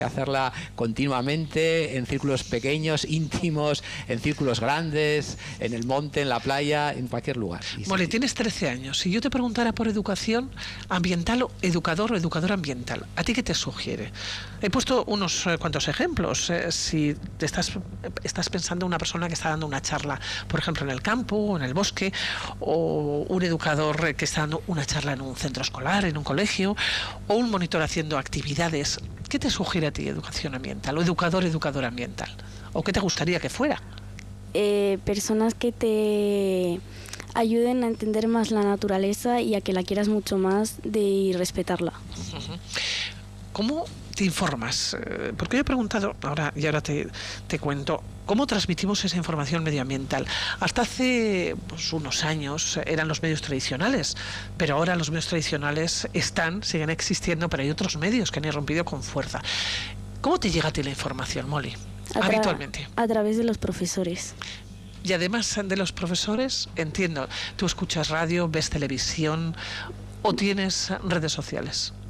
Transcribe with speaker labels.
Speaker 1: hacerla continuamente en círculos pequeños, íntimos, en círculos grandes, en el monte, en la playa, en cualquier lugar.
Speaker 2: Molly, tienes 13 años. Si yo te preguntara por educación ambiental, o educador ambiental, ¿a ti qué te sugiere? He puesto unos cuantos ejemplos. Si te estás pensando en una persona que está dando una charla, por ejemplo, en el campo o en el bosque, o un educador que está dando una charla en un centro escolar, en un colegio, o un monitor haciendo actividades, ¿qué te sugiere a ti educación ambiental o educador ambiental? ¿O qué te gustaría que fuera?
Speaker 3: Personas que te ayuden a entender más la naturaleza y a que la quieras mucho más y respetarla.
Speaker 2: ¿Cómo te informas? Porque yo he preguntado, ahora te cuento, ¿cómo transmitimos esa información medioambiental? Hasta hace unos años eran los medios tradicionales, pero ahora los medios tradicionales siguen existiendo, pero hay otros medios que han irrumpido con fuerza. ¿Cómo te llega a ti la información, Molly, habitualmente?
Speaker 3: A través de los profesores.
Speaker 2: Y además de los profesores, entiendo, ¿tú escuchas radio, ves televisión o tienes redes sociales?